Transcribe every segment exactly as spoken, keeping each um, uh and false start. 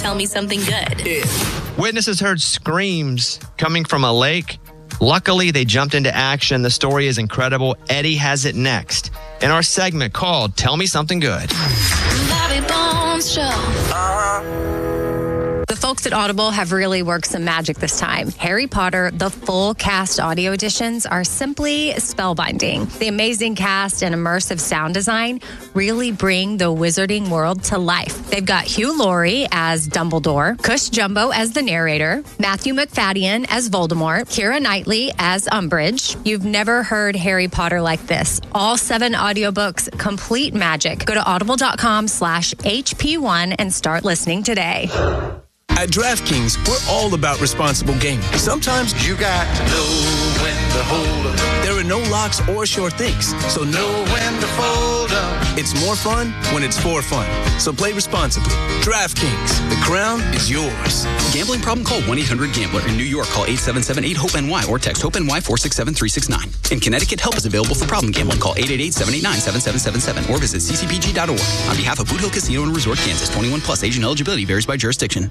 Tell Me Something Good. Witnesses heard screams coming from a lake. Luckily, they jumped into action. The story is incredible. Eddie has it next in our segment called Tell Me Something Good. Bobby Bones Show. The folks at Audible have really worked some magic this time. Harry Potter, the full cast audio editions are simply spellbinding. The amazing cast and immersive sound design really bring the wizarding world to life. They've got Hugh Laurie as Dumbledore, Cush Jumbo as the narrator, Matthew McFadden as Voldemort, Keira Knightley as Umbridge. You've never heard Harry Potter like this. All seven audiobooks, complete magic. Go to audible.com slash HP1 and start listening today. At DraftKings, we're all about responsible gaming. Sometimes you got to know when to hold up. There are no locks or sure things, so know when to fold up. It's more fun when it's for fun. So play responsibly. DraftKings, the crown is yours. Gambling problem? Call one eight hundred gambler. In New York, call eight seven seven eight hope N Y or text HOPE-NY four six seven three six nine. In Connecticut, help is available for problem gambling. Call eight eight eight seven eight nine seven seven seven seven or visit c c p g dot org. On behalf of Boot Hill Casino and Resort, Kansas, twenty-one plus, age and eligibility varies by jurisdiction.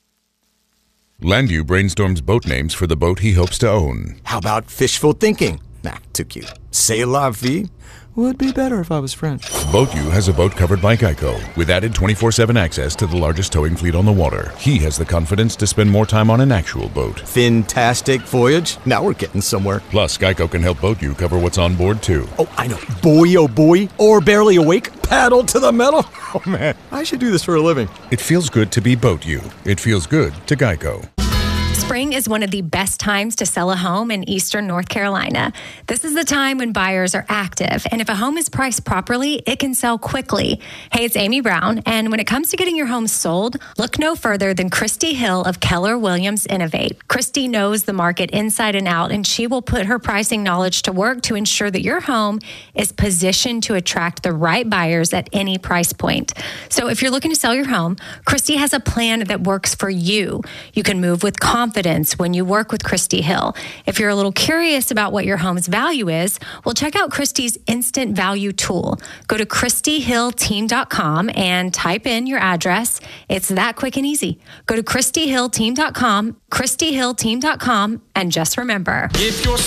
Landview brainstorms boat names for the boat he hopes to own. How about fishful thinking? Nah, too cute. C'est la vie? Would be better if I was French. BoatU has a boat covered by Geico with added twenty-four seven access to the largest towing fleet on the water. He has the confidence to spend more time on an actual boat. Fantastic voyage. Now we're getting somewhere. Plus, Geico can help BoatU cover what's on board, too. Oh, I know. Boy, oh boy. Or barely awake. Paddle to the metal. Oh, man. I should do this for a living. It feels good to be BoatU. It feels good to Geico. Spring is one of the best times to sell a home in Eastern North Carolina. This is the time when buyers are active, and if a home is priced properly, it can sell quickly. Hey, it's Amy Brown, and when it comes to getting your home sold, look no further than Christy Hill of Keller Williams Innovate. Christy knows the market inside and out, and she will put her pricing knowledge to work to ensure that your home is positioned to attract the right buyers at any price point. So if you're looking to sell your home, Christy has a plan that works for you. You can move with confidence when you work with Christy Hill. If you're a little curious about what your home's value is, well, check out Christy's Instant Value tool. Go to christy hill team dot com and type in your address. It's that quick and easy. Go to christy hill team dot com, christy hill team dot com, and just remember, If you're